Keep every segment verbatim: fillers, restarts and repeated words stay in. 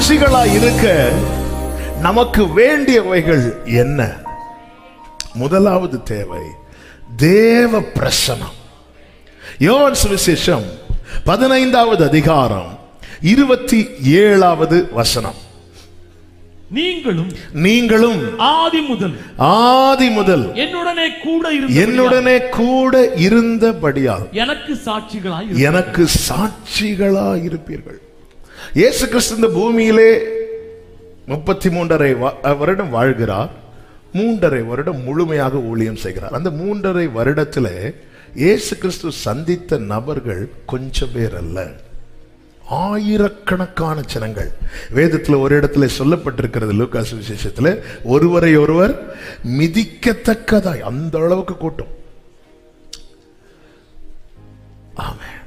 சாட்சிகளாய் இருக்க நமக்கு வேண்டியவைகள் என்ன? முதலாவது தேவை தேவ பிரசன்னம். யோவான் சுவிசேஷம் பதினைந்தாவது அதிகாரம் இருபத்தி ஏழாவது வசனம். நீங்களும் நீங்களும் ஆதி முதல் ஆதி முதல் என்னுடனே கூட இருந்த என்னுடனே கூட இருந்தபடியால் எனக்கு சாட்சிகளாய் எனக்கு சாட்சிகளாய் இருப்பீர்கள். இயேசு கிறிஸ்து இந்த பூமியிலே முப்பத்தி மூன்றரை வருடம் வாழ்கிறார். மூன்றரை வருடம் முழுமையாக ஊழியம் செய்கிறார். அந்த மூன்றரை வருடத்தில் இயேசு கிறிஸ்து சந்தித்த நபர்கள் கொஞ்சம் பேர் அல்ல, ஆயிரக்கணக்கான ஜனங்கள். வேதத்தில் ஒரு இடத்துல சொல்லப்பட்டிருக்கிறது, லூக்கா சுவிசேஷத்தில், ஒருவரை ஒருவர் மிதிக்கத்தக்கதாய் அந்த அளவுக்கு கூட்டம். ஆமென்.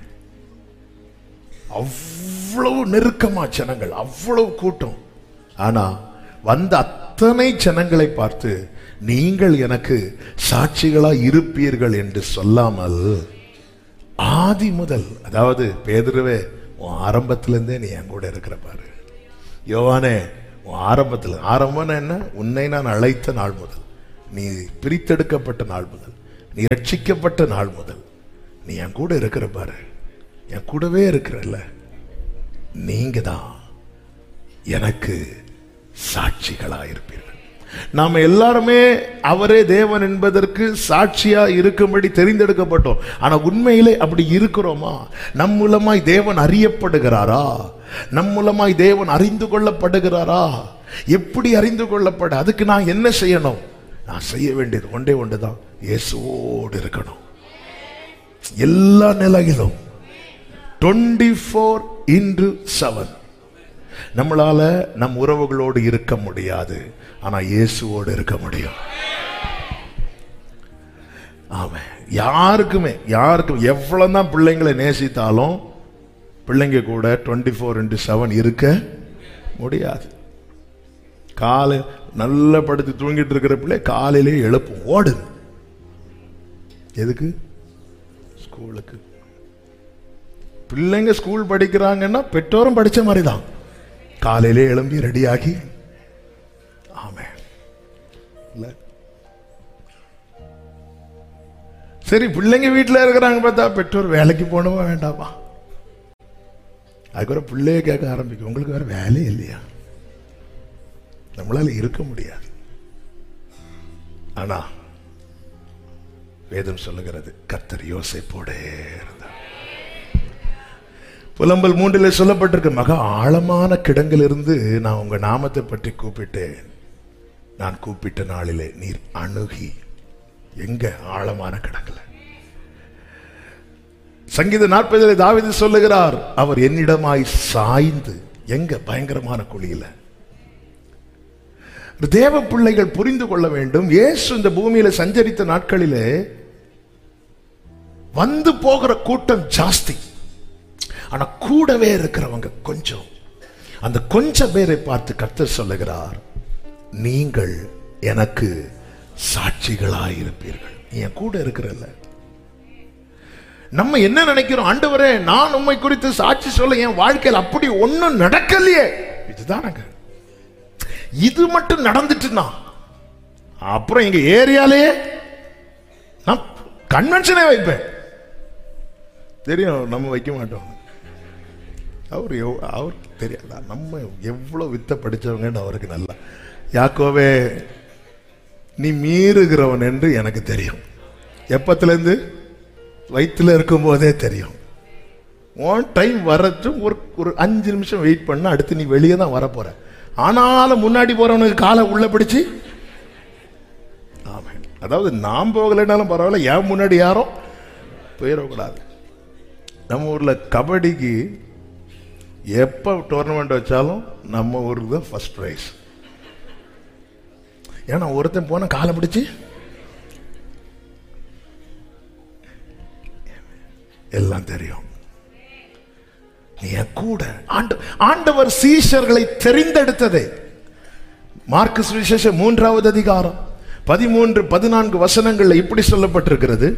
அவ்வளவு நெருக்கமா ஜனங்கள், அவ்வளவு கூட்டம். ஆனா வந்த அத்தனை ஜனங்களை பார்த்து நீங்கள் எனக்கு சாட்சிகளா இருப்பீர்கள் என்று சொல்லாமல் ஆதி முதல், அதாவது பேதுருவே உன் ஆரம்பத்திலிருந்தே நீ என் கூட இருக்கிற பாரு, யோவானே உன் ஆரம்பத்தில், ஆரம்பம்னா என்ன? உன்னை நான் அழைத்த நாள் முதல், நீ பிரித்தெடுக்கப்பட்ட நாள் முதல், நீ ரட்சிக்கப்பட்ட நாள் முதல் நீ என் கூட இருக்கிற பாரு, என் கூடவே இருக்கிறல்ல, நீங்க தான் எனக்கு சாட்சிகளா இருப்பீர்கள். நாம எல்லாருமே அவரே தேவன் என்பதற்கு சாட்சியா இருக்கும்படி தெரிந்தெடுக்கப்பட்டோம். ஆனா உண்மையிலே அப்படி இருக்கிறோமா? நம் மூலமாய் தேவன் அறியப்படுகிறாரா? நம் மூலமாய் தேவன் அறிந்து கொள்ளப்படுகிறாரா? எப்படி அறிந்து கொள்ளப்பட? அதுக்கு நான் என்ன செய்யணும்? நான் செய்ய வேண்டியது ஒன்றே ஒன்றுதான், இயேசுவோடு இருக்கணும். எல்லா நிலையிலும் டுவெண்ட்டி ஃபோர் இன்டு செவன். நம்மளால நம் உறவுகளோடு இருக்க முடியாது, ஆனா இயேசுவோடு இருக்க முடியும். ஆமா, யாருக்குமே யாருக்கும் எவ்வளவுதான் பிள்ளைங்களை நேசித்தாலும் பிள்ளைங்க கூட டுவெண்ட்டி ஃபோர் இன்டு செவன் இருக்க முடியாது. காலை நல்லா படுத்து தூங்கிட்டு இருக்கிற பிள்ளை காலையிலே எழுப்பும், ஓடு. எதுக்கு? ஸ்கூலுக்கு. பிள்ளைங்க ஸ்கூல் படிக்கிறாங்கன்னா பெற்றோரும் படிச்ச மாதிரி தான், காலையிலே எழும்பி ரெடியாகி. ஆமென். சரி, பிள்ளைங்க வீட்டில் இருக்கிறாங்க பார்த்தா பெற்றோர் வேலைக்கு போனவா வேண்டாமா? அதுக்கப்புறம் பிள்ளைய கேட்க ஆரம்பிக்கும், உங்களுக்கு வேற வேலையே இல்லையா? நம்மளால இருக்க முடியாது. ஆனா வேதம் சொல்லுகிறது, கர்த்தர் யோசேப்போடே இருந்தார். புலம்பல் மூன்றில் சொல்லப்பட்டிருக்க, மகா ஆழமான கிடங்கில் இருந்து நான் உங்க நாமத்தை பற்றி கூப்பிட்டேன், நான் கூப்பிட்ட நாளிலே நீர் அணுகி. எங்க? ஆழமான கிடங்குல. சங்கீத நாற்பதில் தாவீது சொல்லுகிறார், அவர் என்னிடமாய் சாய்ந்து. எங்க? பயங்கரமான குழியில. தேவ பிள்ளைகள் புரிந்து கொள்ள வேண்டும், இயேசு இந்த பூமியில சஞ்சரித்த நாட்களிலே வந்து போகிற கூட்டம் ஜாஸ்தி, ஆனா கூடவே இருக்கிறவங்க கொஞ்சம். அந்த கொஞ்சம் பேரை பார்த்து கர்த்தர் சொல்லுகிறார், நீங்கள் எனக்கு சாட்சிகளாய் இருப்பீர்கள். என் கூட இருக்கிறல்ல. நம்ம என்ன நினைக்கிறோம்? ஆண்டவரே, நான் உம்மை குறித்து சாட்சி சொல்ல என் வாழ்க்கையில் அப்படி ஒண்ணும் நடக்கலையே. இதுதானங்க, இது மட்டும் நடந்துட்டுனா அப்புறம் எங்க ஏரியாலே நான் கன்வென்ஷனே வைப்பேன். தெரியும், நம்ம வைக்க மாட்டோம். அவர் அவர் தெரியாதா நம்ம எவ்வளவு வித்த படிச்சவங்கன்னு அவருக்கு நல்லா. யாக்கோவே, நீ மீறுகிறவன் என்று எனக்கு தெரியும். எப்பத்திலேருந்து? வயிற்றுல இருக்கும் போதே தெரியும். ஒன் டைம் வரட்டும், ஒரு ஒரு அஞ்சு நிமிஷம் வெயிட் பண்ண, அடுத்து நீ வெளியே தான் வர போற. ஆனாலும் முன்னாடி போறவனுக்கு காலை உள்ள பிடிச்சு. ஆமாம், அதாவது நாம் போகலைன்னாலும் பரவாயில்ல, ஏன் முன்னாடி யாரும் போயிடக்கூடாது. நம்ம ஊர்ல கபடிக்கு எப்போ டோர்னமெண்ட் வச்சாலும் நம்ம ஊருக்கு தான் ஃபர்ஸ்ட் ப்ரைஸ். ஏன்னா ஒருத்தன் போன காலை பிடிச்சு எல்லாம் தெரியும். நீ கூட ஆண்டவர் சீஷர்களை தெரிந்தெடுத்ததே. மார்க்கு சுவிசேஷம் மூன்றாவது அதிகாரம் பதிமூன்று பதினான்கு வசனங்கள்ல இப்படி சொல்லப்பட்டிருக்கிறது.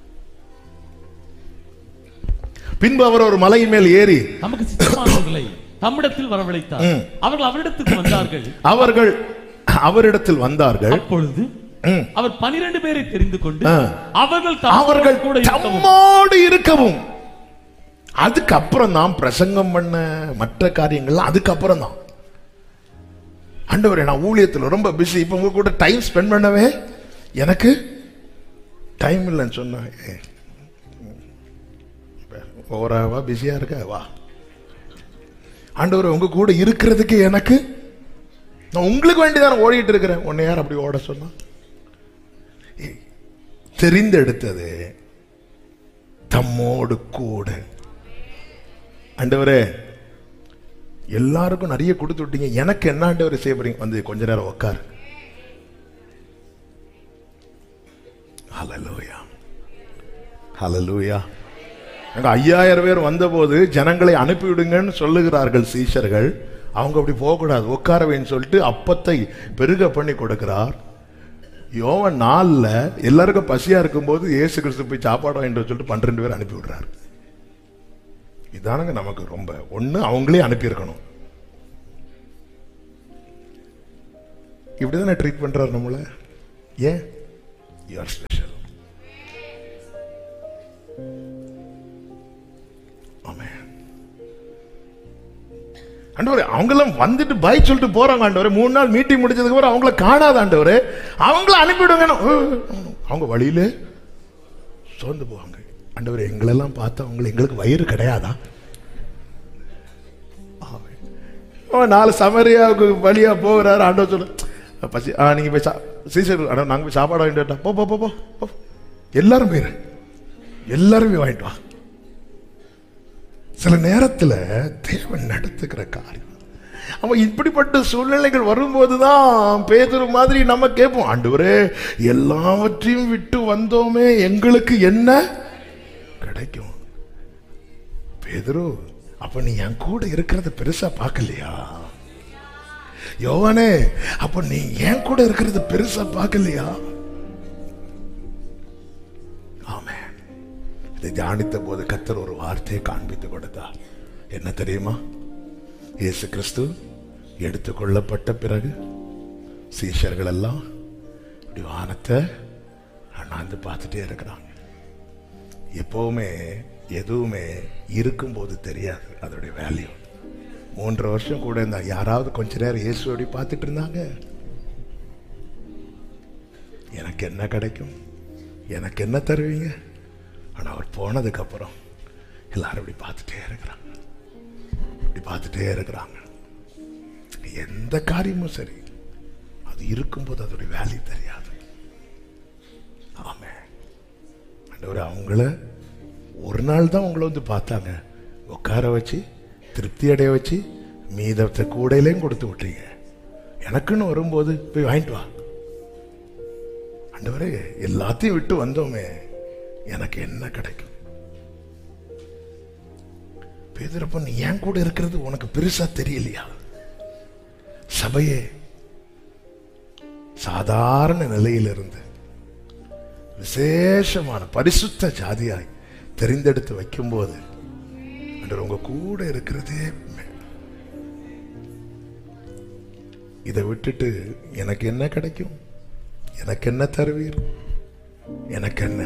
பின்பு அவர் ஒரு மலையின் மேல் ஏறி நமக்கு சித்தமானவர்களை தம்மிடத்தில் வரவழைத்தார். அவர்கள் அவரிடத்துக்கு வந்தார்கள். அவர்கள் அவரிடத்தில் வந்தார்கள். அப்பொழுது அவர் பனிரெண்டு பேரை தெரிந்து கொண்டு அவர்கள் அவர்கள் கூட தம்மோடு இருக்கவும். அதுக்கப்புறம் தான் பிரசங்கம் பண்ண மற்ற காரியங்கள்லாம் அதுக்கப்புறம் தான். ஆண்டவரே, நான் ஊழியத்தில் ரொம்ப பிஸி, இப்ப உங்க கூட டைம் ஸ்பெண்ட் பண்ணவே எனக்கு டைம் இல்லைன்னு சொன்ன. ஓராவா பிஸியா இருக்க வா. ஆண்டவரே, உங்க கூட இருக்கிறதுக்கு எனக்கு, நான் உங்களுக்கு வேண்டிதான் ஓடிட்டு இருக்கிறேன். உன்னை யார் அப்படி ஓட சொன்னா? தெரிந்தெடுத்தது தம்மோடு கூட. ஆண்டவரே, எல்லாருக்கும் நிறைய கொடுத்து விட்டீங்க, எனக்கு என்ன ஆண்டவரே செய்ய போறீங்க? வந்து கொஞ்ச நேரம் உட்காரு. ஹல்லேலூயா, ஹல்லேலூயா. அங்க ஐயாயிரம் பேர் வந்த போது ஜனங்களை அனுப்பிவிடுங்கன்னு சொல்லுகிறார்கள் சீஷர்கள். அவங்க அப்படி போகக்கூடாது, உட்காரவேன்னு சொல்லிட்டு அப்பத்தை பெருக பண்ணி கொடுக்கிறார். யோவான் நாலுல எல்லாருக்கும் பசியா இருக்கும் போது இயேசு கிறிஸ்து போய் சாப்பாடு வாங்கிட்டு சொல்லிட்டு பன்னிரண்டு பேர் அனுப்பி விடுறாரு. இதானுங்க நமக்கு ரொம்ப ஒண்ணு, அவங்களே அனுப்பியிருக்கணும். இப்படிதானே ட்ரீட் பண்றாரு நம்மள. ஏன்? You are special. ஆமென். ஆண்டவரே, அவங்கெல்லாம் வந்துட்டு பாய் சொல்லிட்டு போறாங்க. ஆண்டவரே, மூணு நாள் மீட்டிங் முடிச்சதுக்கு அப்புறம் அவங்கள காணாத. ஆண்டவரே, அவங்கள அனுப்பிவிடுங்க. அவங்க வழியில சோர்ந்து போவாங்க. ஆண்டவரே, எங்களெல்லாம் பார்த்தா அவங்களுக்கு எங்களுக்கு வயிறு கிடையாதா? நாலு சமரியாவுக்கு வழியா போகிறாரு. ஆண்டவர் சொல்ல பசி, ஆ நீங்க போய் சீசர் நாங்க போய் சாப்பாடு வாங்கிட்டு போ போ போ போ எல்லாரும் போயிரு, எல்லாரும் போய் வாங்கிட்டு வா. சில நேரத்தில் தேவன் நடத்துக்கிற காரியம், அவன் இப்படிப்பட்ட சூழ்நிலைகள் வரும்போதுதான் பேதுரு மாதிரி நம்ம கேட்போம், ஆண்டவரே எல்லாவற்றையும் விட்டு வந்தோமே, எங்களுக்கு என்ன கிடைக்கும்? பேதுரு, அப்ப நீ என் கூட இருக்கிறத பெருசா பார்க்கலையா? யோவானே, அப்ப நீ என் கூட இருக்கிறது பெருசா பார்க்கலையா? ஆமென். இதை தியானித்த போது கர்த்தர் ஒரு வார்த்தையை காண்பித்து கொடுத்தார். என்ன தெரியுமா? இயேசு கிறிஸ்து எடுத்துக்கொள்ளப்பட்ட பிறகு சீஷர்கள் எல்லாம் இப்படி வானத்தை அண்ணாந்து பார்த்துட்டே இருக்கிறாங்க. எப்பவுமே எதுவுமே இருக்கும்போது தெரியாது அதோடைய வேல்யூ. மூன்று வருஷம் கூட இருந்தா யாராவது கொஞ்ச நேரம் இயேசுவோடி பார்த்துட்டு இருந்தாங்க, எனக்கு என்ன கிடைக்கும், எனக்கு என்ன தருவீங்க? ஆனா அவர் போனதுக்கு அப்புறம் எல்லாரும் இப்படி பார்த்துட்டே இருக்கிறாங்க, இப்படி பார்த்துட்டே இருக்கிறாங்க. எந்த காரியமும் சரி, அது இருக்கும்போது அதோடைய வேல்யூ தெரியாது. ஆமென். ஆண்டவரே, அவங்கள ஒரு நாள் தான் உங்களை வந்து பார்த்தாங்க, உட்கார வச்சு திருப்தி அடைய வச்சு மீதத்தை கூடையிலையும் கொடுத்து விட்டீங்க. எனக்குன்னு வரும்போது போய் வாங்கிட்டு வா. ஆண்டவரே, எல்லாத்தையும் விட்டு வந்தோமே, எனக்கு என்ன கிடைக்கும்? பேதுரு, நீ ஏன் கூட இருக்கிறது உனக்கு பெருசா தெரியலையா? சபையே சாதாரண நிலையிலிருந்து விசேஷமான பரிசுத்த ஜாதியாய் தெரிந்தெடுத்து வைக்கும் போது உங்க கூட இருக்கிறதே. இதை விட்டுட்டு எனக்கு என்ன கிடைக்கும், எனக்கு என்ன தருவீர், எனக்கு என்ன?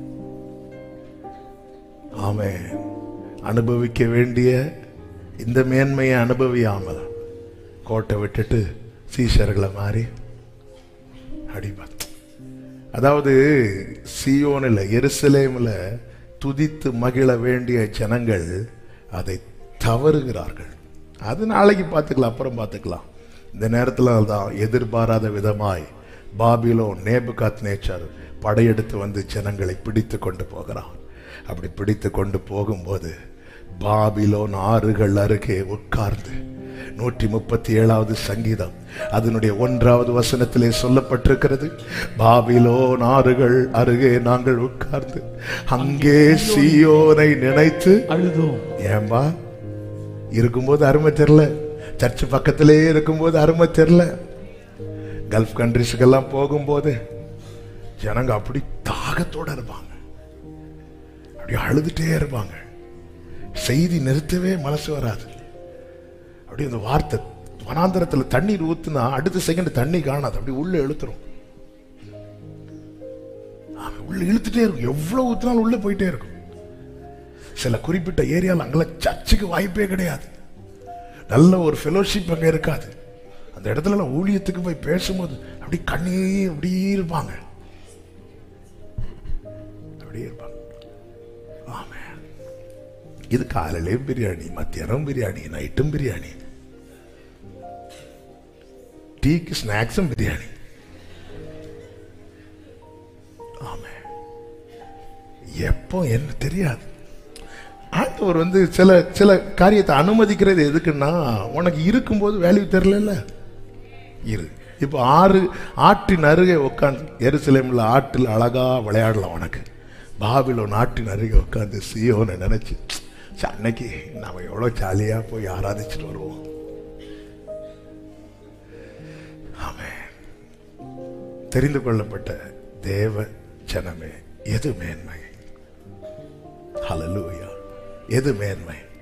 ஆமென். அனுபவிக்க வேண்டிய இந்த மேன்மையை அனுபவியாமல் கோட்டை விட்டுட்டு சீஷர்களை மாறி அடிப்பா. அதாவது சீயோனில் எருசலேமில் துதித்து மகிழ வேண்டிய ஜனங்கள் அதை தவறுகிறார்கள். அது நாளைக்கு பார்த்துக்கலாம், அப்புறம் பார்த்துக்கலாம். இந்த நேரத்தில் தான் எதிர்பாராத விதமாய் பாபிலோன் நேபுகாத்நேச்சார் படையெடுத்து வந்து ஜனங்களை பிடித்து கொண்டு போகிறான். அப்படி பிடித்து கொண்டு போகும்போது பாபிலோன் ஆறுகள் அருகே உட்கார்ந்து, நூற்றி முப்பத்தி ஏழாவது சங்கீதம் அதனுடைய ஒன்றாவது வசனத்திலே சொல்லப்பட்டிருக்கிறது, பாபிலோன் ஆறுகள் அருகே நாங்கள் உட்கார்ந்து அங்கே சீயோனை நினைத்து அழுதோம். ஏன்பா? இருக்கும்போது அருமை தெரியல, சர்ச்சு பக்கத்திலே இருக்கும்போது அருமை தெரியல. கல்ஃப் கண்ட்ரிஸுக்கெல்லாம் போகும்போது ஜனங்க அப்படி தாகத்தோட இருப்பாங்க, அப்படி அழுதுட்டே இருப்பாங்க, செய்தி நிறுத்தவே மனசு வராது. அப்படி இந்த வார்த்தை வனாந்தரத்துல தண்ணீர் ஊத்துனா அடுத்த செகண்ட் தண்ணி காணாது, அப்படி உள்ள இழுத்துரும். உள்ள இழுத்துட்டே இருக்கும், எவ்வளவு ஊத்தினாலும் உள்ள போயிட்டே இருக்கும். சில குறிப்பிட்ட ஏரியாவில் அங்கெல்லாம் சர்ச்சுக்கு வாய்ப்பே கிடையாது, நல்ல ஒரு ஃபெலோஷிப் அங்க இருக்காது. அந்த இடத்துல ஊழியத்துக்கு போய் பேசும்போது அப்படி கண்ணீர் அப்படியே இருப்பாங்க, அப்படியே இருப்பாங்க. ஆமென். இது காலையிலேயும் பிரியாணி, மத்தியானம் பிரியாணி, நைட்டும் பிரியாணி, டீக்கு ஸ்நாக்ஸும் பிரியாணி. ஆமென். எப்போ என்ன தெரியாது. ஆண்டவர் வந்து சில சில காரியத்தை அனுமதிக்கிறது எதுக்குன்னா, உனக்கு இருக்கும்போது வேல்யூ தெரியல இரு. இப்போ ஆறு ஆற்றின் அருகே உட்காந்து, எருசலேம்ல ஆற்றில் அழகா விளையாடலாம். உனக்கு பாபிலோன் ஆற்றின் அருகே உட்காந்து சீயோனை நினைச்சு அன்னைக்கு நாம எவ்வளவு ஜாலியா போய் ஆராதிச்சுட்டு வருவோம். ஆமென். தெரிந்து கொள்ளப்பட்ட தேவ ஜனமே, எது மேன்மை? ஹல்லேலூயா. எது மேன்மை?